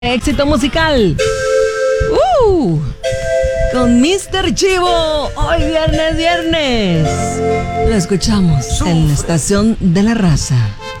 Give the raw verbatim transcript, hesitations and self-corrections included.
Éxito musical. Uh, con míster Chivo. Hoy viernes, viernes. Lo escuchamos en la estación de la raza.